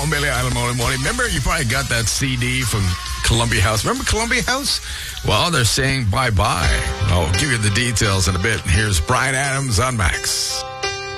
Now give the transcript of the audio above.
Billy Idol Morning. Remember, you probably got that CD from Columbia House. Remember Columbia House? Well, they're saying bye-bye. I'll give you the details in a bit. Here's Bryan Adams on Max.